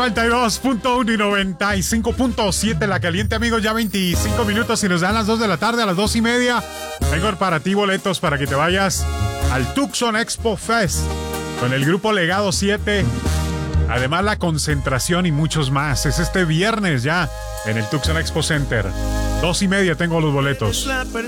92.1 y 95.7 La Caliente, amigos. Ya 25 minutos y nos dan las 2 de la tarde. A las 2:30 tengo para ti boletos para que te vayas al Tucson Expo Fest con el grupo Legado 7. Además, la concentración y muchos más. Es este viernes ya en el Tucson Expo Center. 2:30 tengo los boletos. La persona